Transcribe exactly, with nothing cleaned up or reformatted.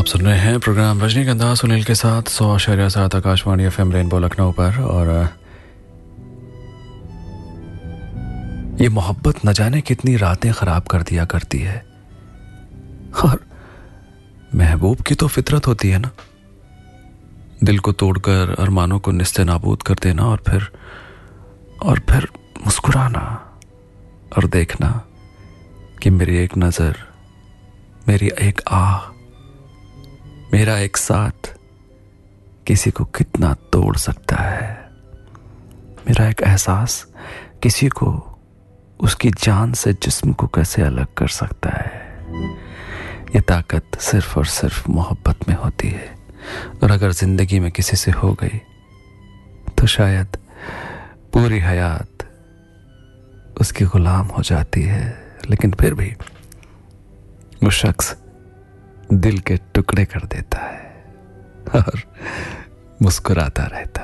सुन रहे हैं प्रोग्राम रजनीगंधा सुनील के साथ सौ आशार्य सात आकाशवाणी एफएम रेनबो लखनऊ पर। और ये मोहब्बत न जाने कितनी रातें खराब कर दिया करती है। और महबूब की तो फितरत होती है ना, दिल को तोड़कर अरमानों को निस्ते नाबूद कर देना और फिर और फिर मुस्कुराना और देखना कि मेरी एक नजर, मेरी एक आह, मेरा एक साथ किसी को कितना तोड़ सकता है। मेरा एक एहसास किसी को उसकी जान से जिस्म को कैसे अलग कर सकता है। ये ताकत सिर्फ और सिर्फ मोहब्बत में होती है। और अगर जिंदगी में किसी से हो गई तो शायद पूरी हयात उसकी गुलाम हो जाती है, लेकिन फिर भी वो शख्स दिल के टुकड़े कर देता है और मुस्कुराता रहता है।